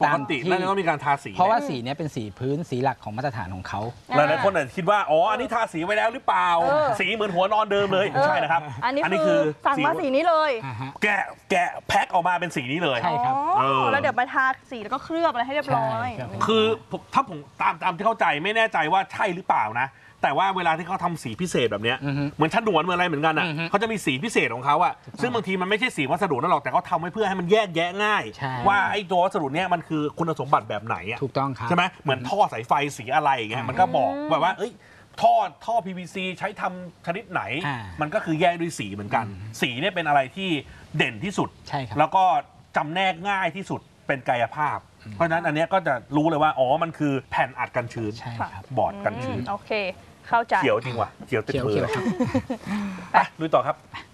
ปกติน่าจะต้องมีการทาสีเพราะว่าสีนี้เป็นสีพื้นสีหลักของมาตรฐานของเขาหลายๆคนอาจจะคิดว่าอ๋ออันนี้ทาสีไว้แล้วหรือเปล่าสีเหมือนหัวนอนเดิมเลยไม่ใช่นะครับอันนี้คือสั่งมาสีนี้เลยแกะแพ็คออกมาเป็นสีนี้เลยใช่ครับแล้วเดี๋ยวมาทาสีแล้วก็เคลือบอะไรให้เรียบร้อยคือถ้าผมตามที่เข้าใจไม่แน่ใจว่าใช่หรือเปล่านะแต่ว่าเวลาที่เขาทำสีพิเศษแบบนี้เหมือนฉนวนเหมือนอะไรเหมือนกันอ่ะเขาจะมีสีพิเศษของเขาอ่ะซึ่งบางทีมันไม่ใช่สีวัสดุนั่นหรอกแต่เขาทำไว้เพื่อให้มันแยกแยะง่ายว่าไอ้ตัววัสดุเนี้ยมันคือคุณสมบัติแบบไหนอ่ะถูกต้องครับใช่ไหมเหมือนท่อสายไฟสีอะไรอย่างเงี้ยมันก็บอกแบบว่าท่อ PVC ใช้ทำชนิดไหนมันก็คือแยกด้วยสีเหมือนกันสีเนี่ยเป็นอะไรที่เด่นที่สุดแล้วก็จำแนกง่ายที่สุดเป็นกายภาพเพราะฉะนั้นอันนี้ก็จะรู้เลยว่าอ๋อมันคือแผ่นอัดกันชื้นบอร์ดกันชื้นโอเคเข้าใจเขียวจริงว่ะเขียวติดมือครับไปลุยต่อครับ